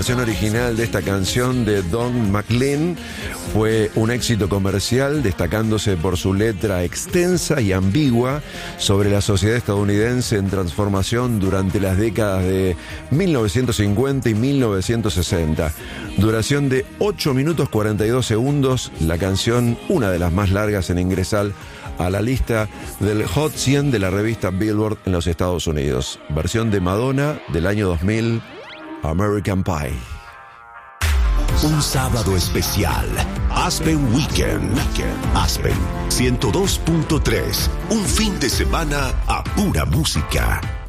versión original de esta canción de Don McLean fue un éxito comercial, destacándose por su letra extensa y ambigua sobre la sociedad estadounidense en transformación durante las décadas de 1950 y 1960. Duración de 8 minutos 42 segundos, la canción, una de las más largas en ingresar a la lista del Hot 100 de la revista Billboard en los Estados Unidos. Versión de Madonna del año 2000, American Pie. Un sábado especial, Aspen Weekend. Aspen 102.3, un fin de semana a pura música.